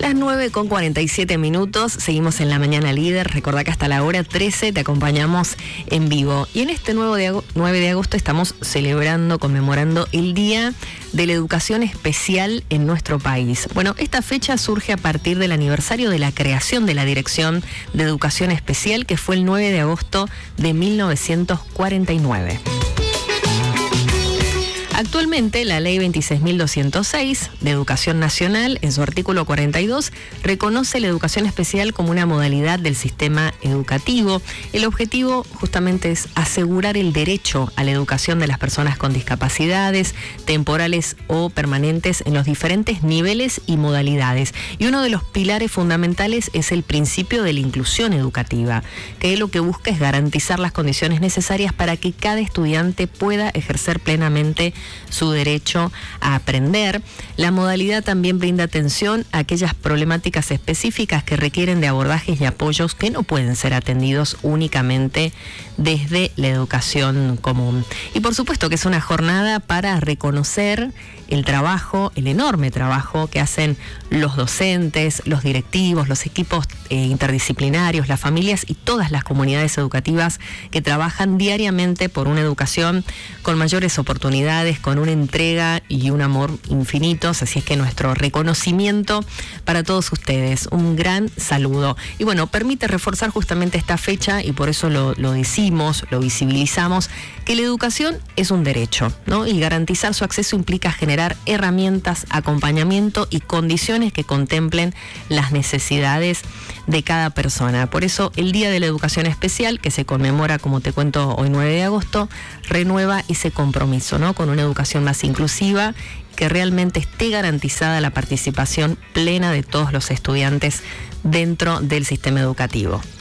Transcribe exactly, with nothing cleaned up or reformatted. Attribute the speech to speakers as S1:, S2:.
S1: Las nueve con cuarenta y siete minutos, seguimos en La Mañana Líder. Recordá que hasta la hora trece te acompañamos en vivo. Y en este nueve de agosto estamos celebrando, conmemorando el Día de la Educación Especial en nuestro país. Bueno, esta fecha surge a partir del aniversario de la creación de la Dirección de Educación Especial, que fue el nueve de agosto de mil novecientos cuarenta y nueve. Actualmente, la Ley veintiséis mil doscientos seis de Educación Nacional, en su artículo cuarenta y dos, reconoce la educación especial como una modalidad del sistema educativo. El objetivo justamente es asegurar el derecho a la educación de las personas con discapacidades, temporales o permanentes, en los diferentes niveles y modalidades. Y uno de los pilares fundamentales es el principio de la inclusión educativa, que lo que busca es garantizar las condiciones necesarias para que cada estudiante pueda ejercer plenamente su derecho a aprender. La modalidad también brinda atención a aquellas problemáticas específicas que requieren de abordajes y apoyos que no pueden ser atendidos únicamente desde la educación común. Y por supuesto que es una jornada para reconocer el trabajo, el enorme trabajo que hacen los docentes, los directivos, los equipos eh, interdisciplinarios, las familias y todas las comunidades educativas que trabajan diariamente por una educación con mayores oportunidades, con una entrega y un amor infinitos. Así es que nuestro reconocimiento para todos ustedes, un gran saludo. Y bueno, permite reforzar justamente esta fecha, y por eso lo, lo decimos, lo visibilizamos, que la educación es un derecho, ¿no? Y garantizar su acceso implica generar herramientas, acompañamiento y condiciones que contemplen las necesidades de cada persona. Por eso el Día de la Educación Especial, que se conmemora, como te cuento, hoy nueve de agosto, renueva ese compromiso, ¿no? Con una educación más inclusiva, que realmente esté garantizada la participación plena de todos los estudiantes dentro del sistema educativo.